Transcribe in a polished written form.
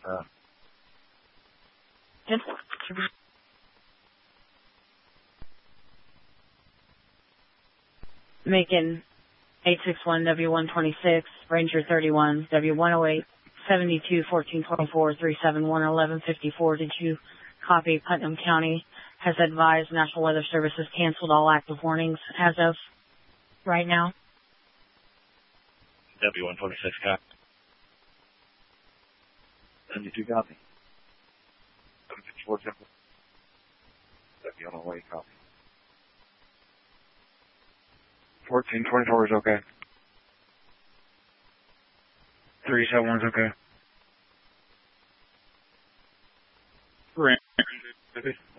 Yes. Macon 861 W126, Ranger 31, W108, 72 1424 371 1154. Did you copy? Putnam County has advised National Weather Service has canceled all active warnings as of right now. W126, copy. 72, copy. 754, Temple. W108, copy. 1424 is okay. 371 is okay. Ranger